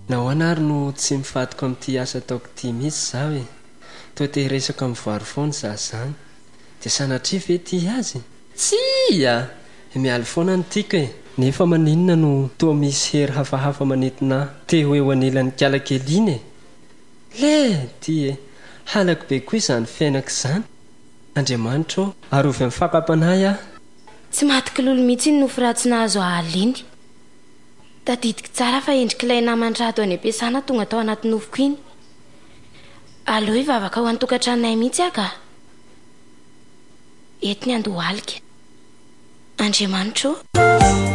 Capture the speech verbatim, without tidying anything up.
Nahoana ary no tsy mifatiko amin'ity asa ataoko ity mihitsy zaho e. Toa te hiresaka amin'ny vary foana zaho zany. Dia sanatria ve tia azy? Tsia! Mialy foana no tiako e. Nefa maninona no toa misy hery hafahafa manentina ahy teo eo anilan'ny kiala kely iny e. Le tia e, halako be koa izany fiainako izany. Andriamanitra ô, arovy amin'ny fakapanahy aho. Tsy maty kilolo mihitsy ny nofo ratsy nahazo ahaliany. Tadidiko tsara fa endrik'ilay naman-drahado any am-piasana tonga tao anaty nofoko iny. Aleo hivavaka ho an-tokantranonay mihitsy aho ka. Ety ny andohalika. Andriamanitra ô.